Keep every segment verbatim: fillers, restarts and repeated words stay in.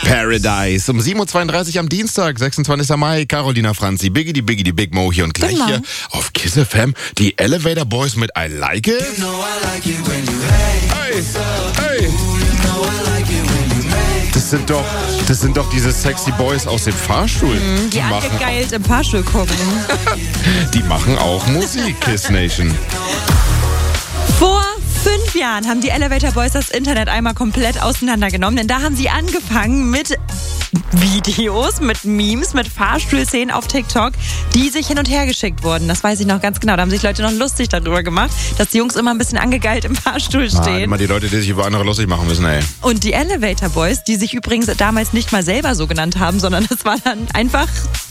Paradise. Um sieben Uhr zweiunddreißig am Dienstag, sechsundzwanzigster Mai. Carolina Franzi, Biggie, die Biggie, die Big Mo hier. Und gleich genau. hier auf Kiss F M die Elevator Boys mit I Like It. You know I like it when you hate. Hey, hey. You know I like it when you make. Das sind doch, das sind doch diese sexy Boys aus dem Fahrstuhl. Mhm, die angegeilt im Fahrstuhl gucken. Die machen auch Musik, Kiss Nation. Vor fünf Jahren haben die Elevator Boys das Internet einmal komplett auseinandergenommen, denn da haben sie angefangen mit Videos, mit Memes, mit Fahrstuhlszenen auf TikTok, die sich hin und her geschickt wurden. Das weiß ich noch ganz genau. Da haben sich Leute noch lustig darüber gemacht, dass die Jungs immer ein bisschen angegeilt im Fahrstuhl Ah, stehen. immer die Leute, die sich über andere lustig machen müssen, ey. Und die Elevator Boys, die sich übrigens damals nicht mal selber so genannt haben, sondern das war dann einfach...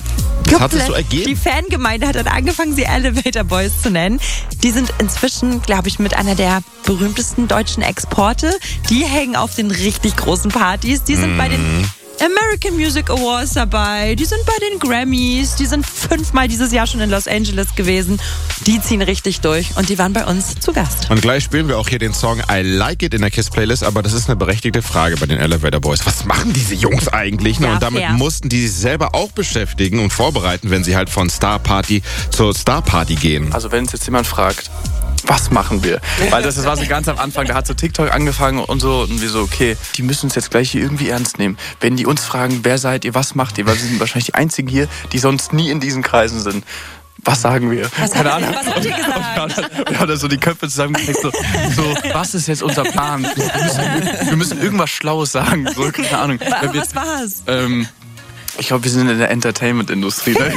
Das hat sich so ergeben. Die Fangemeinde hat dann angefangen, sie Elevator Boys zu nennen. Die sind inzwischen, glaube ich, mit einer der berühmtesten deutschen Exporte. Die hängen auf den richtig großen Partys. Die sind mm. bei den American Music Awards dabei. Die sind bei den Grammys. Die sind fünfmal dieses Jahr schon in Los Angeles gewesen. Die ziehen richtig durch und die waren bei uns zu Gast. Und gleich spielen wir auch hier den Song I Like It in der Kiss-Playlist, aber das ist eine berechtigte Frage bei den Elevator Boys. Was machen diese Jungs eigentlich? Ja, und damit fair. mussten die sich selber auch beschäftigen und vorbereiten, wenn sie halt von Star Party zur Star Party gehen. Also wenn uns jetzt jemand fragt, was machen wir? Weil das, das war so ganz am Anfang, da hat so TikTok angefangen und so und wir so, okay, die müssen uns jetzt gleich hier irgendwie ernst nehmen. Wenn die uns fragen, wer seid ihr, was macht ihr, weil wir sind wahrscheinlich die Einzigen hier, die sonst nie in diesen Kreisen sind. Was sagen wir? Was, Keine habt, Ahnung. was habt ihr gesagt? Wir haben da so die Köpfe zusammengekriegt, so, so, was ist jetzt unser Plan? Wir müssen, wir müssen irgendwas Schlaues sagen, so, keine Ahnung. Aber wir, was war's? Ähm, ich glaube, wir sind in der Entertainment-Industrie. Ne?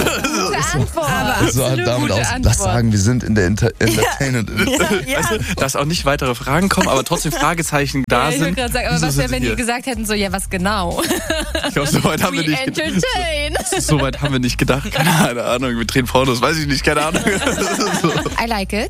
Antwort. Das so hat damit aus, lass sagen, wir sind in der Inter- Entertainment. Ja. Weißt du, dass auch nicht weitere Fragen kommen, aber trotzdem Fragezeichen da Ja, ich sind. wollte gerade sagen, aber Wieso was sind wäre, wenn sie die hier? gesagt hätten, so, ja, was genau? Ich glaube, so weit haben wir We nicht gedacht. entertain. So weit haben wir nicht gedacht. Keine Ahnung, wir drehen Pornos, weiß ich nicht, keine Ahnung. So. I Like It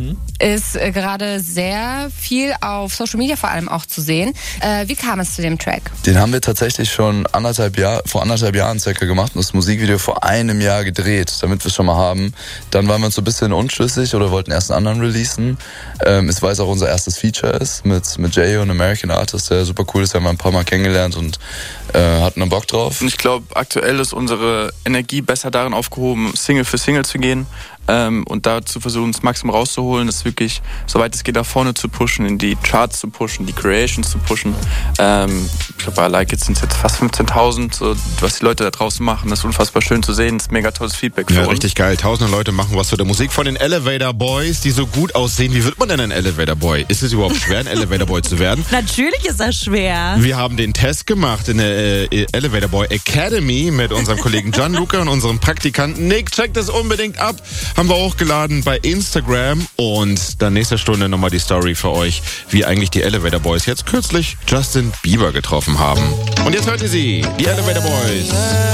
ist äh, gerade sehr viel auf Social Media vor allem auch zu sehen. Äh, wie kam es zu dem Track? Den haben wir tatsächlich schon anderthalb Jahr, vor anderthalb Jahren circa gemacht und das Musikvideo vor einem Jahr gedreht, damit wir es schon mal haben. Dann waren wir uns so ein bisschen unschlüssig oder wollten erst einen anderen releasen. Ähm, es war jetzt auch unser erstes Feature ist mit, mit Jay und American Artist, der super cool ist, haben wir ein paar Mal kennengelernt und äh, hatten einen Bock drauf. Und ich glaube, aktuell ist unsere Energie besser darin aufgehoben, Single für Single zu gehen. Ähm, und da zu versuchen, das Maximum rauszuholen, das wirklich, soweit es geht, nach vorne zu pushen, in die Charts zu pushen, die Creations zu pushen. Ähm, ich glaube, bei I Like It sind es jetzt fast fünfzehntausend, so, was die Leute da draußen machen. Das ist unfassbar schön zu sehen, das ist mega tolles Feedback für Ja, uns. richtig geil. Tausende Leute machen was für der Musik von den Elevator Boys, die so gut aussehen. Wie wird man denn ein Elevator Boy? Ist es überhaupt schwer, ein Elevator Boy zu werden? Natürlich ist das schwer. Wir haben den Test gemacht in der äh, Elevator Boy Academy mit unserem Kollegen Gianluca und unserem Praktikanten Nick. Checkt das unbedingt ab. Haben wir hochgeladen bei Instagram und dann nächste Stunde nochmal die Story für euch, wie eigentlich die Elevator Boys jetzt kürzlich Justin Bieber getroffen haben. Und jetzt hört ihr sie, die Elevator Boys.